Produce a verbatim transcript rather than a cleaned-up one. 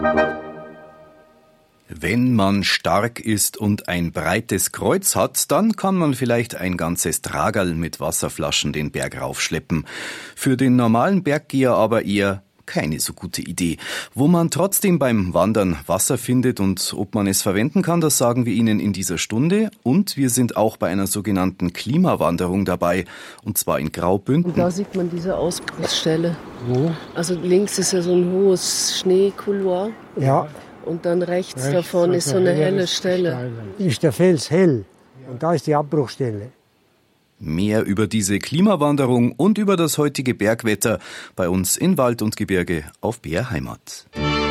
Wenn man stark ist und ein breites Kreuz hat, dann kann man vielleicht ein ganzes Tragerl mit Wasserflaschen den Berg raufschleppen. Für den normalen Berggeher aber eher keine so gute Idee. Wo man trotzdem beim Wandern Wasser findet und ob man es verwenden kann, das sagen wir Ihnen in dieser Stunde. Und wir sind auch bei einer sogenannten Klimawanderung dabei, und zwar in Graubünden. Und da sieht man diese Ausbruchsstelle. Wo? Also links ist ja so ein hohes Schneekouloir. Ja. Und dann rechts, Rechts davon ist so eine helle Stelle. Ist der Fels hell und da ist die Abbruchstelle. Mehr über diese Klimawanderung und über das heutige Bergwetter bei uns in Wald und Gebirge auf B R Heimat.